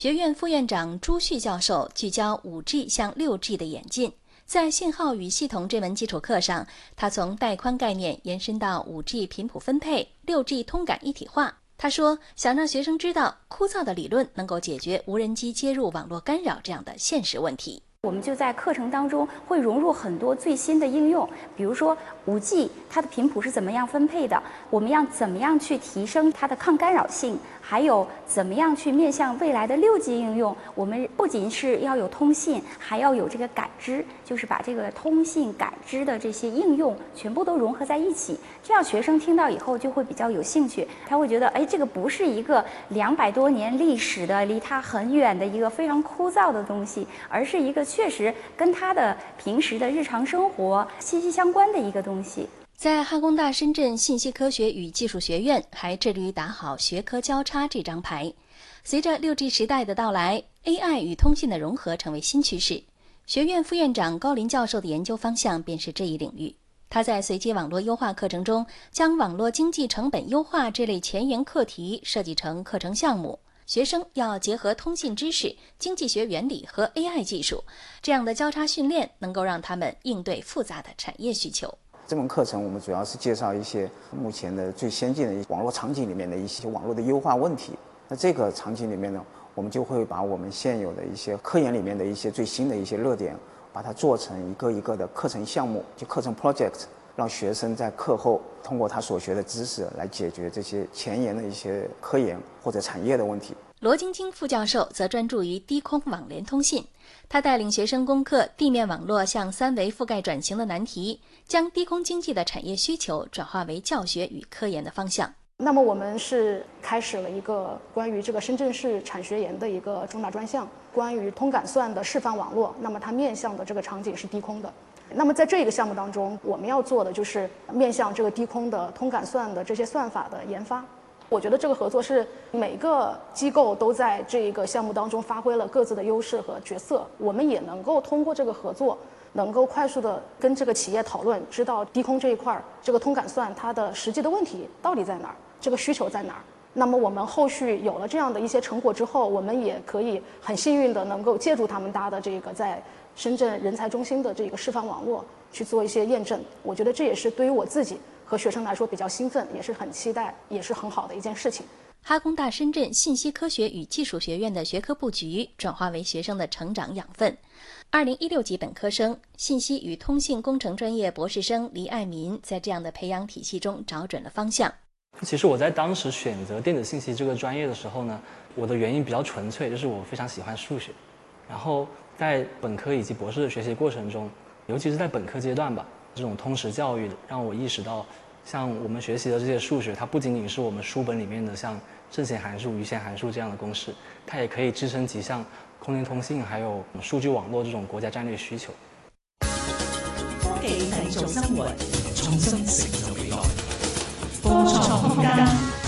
学院副院长朱旭教授聚焦 5G 向 6G 的演进。在信号与系统这门基础课上，他从带宽概念延伸到 5G 频谱分配、6G 通感一体化。他说，想让学生知道枯燥的理论能够解决无人机接入网络干扰这样的现实问题。 我们就在课程当中会融入很多最新的应用，比如说 5G 它的频谱是怎么样分配的，我们要怎么样去提升它的抗干扰性，还有怎么样去面向未来的6G 应用。我们不仅是要有通信，还要有这个感知，就是把这个通信感知的这些应用全部都融合在一起，这样学生听到以后就会比较有兴趣，他会觉得这个不是一个200多年历史的离他很远的一个非常枯燥的东西，而是一个确实跟他的平时的日常生活息息相关的一个东西。 在哈工大深圳信息科学与技术学院还致力于打好学科交叉这张牌。随着 6G 时代的到来， AI 与通信的融合成为新趋势。学院副院长高林教授的研究方向便是这一领域。他在随机网络优化课程中，将网络经济成本优化这类前沿课题设计成课程项目。学生要结合通信知识、经济学原理和 AI 技术，这样的交叉训练能够让他们应对复杂的产业需求。 这门课程我们主要是介绍一些目前的最先进的网络场景里面的一些网络的优化问题。那这个场景里面呢，我们就会把我们现有的一些科研里面的一些最新的一些热点，把它做成一个一个的课程项目，就课程 project， 让学生在课后通过他所学的知识来解决这些前沿的一些科研或者产业的问题。 罗晶晶副教授则专注于低空网联通信，他带领学生攻克地面网络向3维覆盖转型的难题，将低空经济的产业需求转化为教学与科研的方向。 那么我们是开始了一个关于这个深圳市产学研的一个重大专项，关于通感算的示范网络，那么它面向的这个场景是低空的。那么在这个项目当中，我们要做的就是面向这个低空的通感算的这些算法的研发。我觉得这个合作是每个机构都在这个项目当中发挥了各自的优势和角色，我们也能够通过这个合作，能够快速的跟这个企业讨论，知道低空这一块这个通感算它的实际的问题到底在哪儿，这个需求在哪儿。那么我们后续有了这样的一些成果之后，我们也可以很幸运的能够借助他们搭的这个在深圳人才中心的这个示范网络去做一些验证。我觉得这也是对于我自己和学生来说比较兴奋，也是很期待，也是很好的一件事情。 哈工大深圳信息科学与技术学院的学科布局转化为学生的成长养分。2016级本科生、信息与通信工程专业博士生黎爱民在这样的培养体系中找准了方向。 其实我在当时选择电子信息这个专业的时候呢，我的原因比较纯粹，就是我非常喜欢数学。然后在本科以及博士的学习过程中，尤其是在本科阶段吧，这种通识教育让我意识到，像我们学习的这些数学，它不仅仅是我们书本里面的像正弦函数、余弦函数这样的公式，它也可以支撑起像空间通信还有数据網絡這種國家戰略需求。 科技製造生活，創新成就未來。科創空間。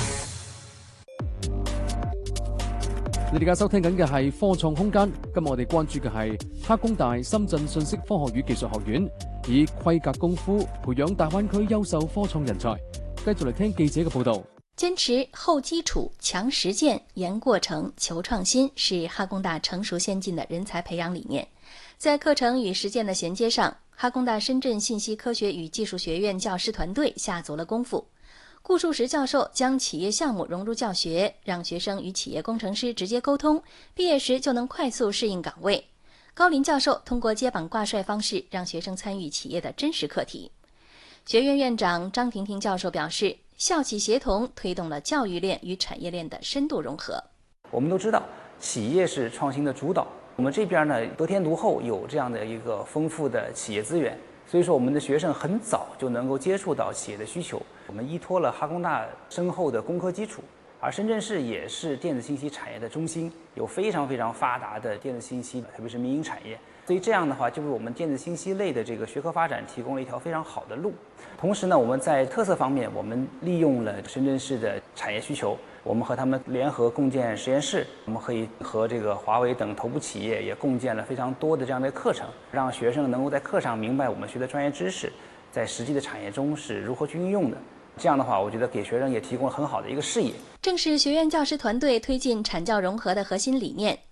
你哋而家收聽緊嘅係科創空間。今日我哋關注嘅係哈工大深圳信息科學與技術學院以規格功夫培養大灣區優秀科創人才。繼續嚟聽記者嘅報導。 堅持厚基礎、強實踐、嚴過程、求創新是哈工大成熟先進的人才培養理念。在課程與實踐的銜接上，哈工大深圳信息科學與技術學院教師團隊下足了功夫。顧樹石教授將企業項目融入教學，讓學生與企業工程師直接溝通，畢業時就能快速適應崗位。高林教授通過接榜掛帥方式，讓學生參與企業的真實課題。學院院長張婷婷教授表示，校企協同推動了教育鏈與產業鏈的深度融合。 我們都知道，企業是創新的主導。我們這邊呢，得天獨厚，有這樣的一個豐富的企業資源，所以說我們的學生很早就能夠接觸到企業的需求。我們依託了哈工大深厚的工科基礎，而深圳市也是電子信息產業的中心，有非常非常發達的電子信息，特別是民營產業。所以這樣的話，就為我們電子信息類的這個學科發展提供了一條非常好的路。同時呢，我們在特色方面，我們利用了深圳市的產業需求，我們和他們聯合共建實驗室，我們可以和這個華為等頭部企業也共建了非常多的這樣的課程，讓學生能夠在課上明白我們學的專業知識，在實際的產業中是如何去運用的。 这样的话，我觉得给学生也提供了很好的一个视野。 正是学院教师团队推进产教融合的核心理念。